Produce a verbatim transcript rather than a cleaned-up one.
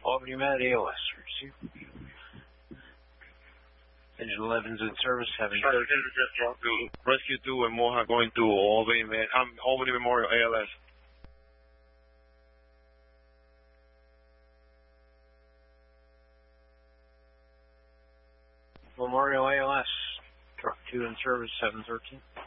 Albany Med A L S. Receive. Engine eleven's in service, having Rescue two and Moha going to Albany Med, um, Albany Memorial A L S. Memorial A L S. Truck two in service, seven thirteen.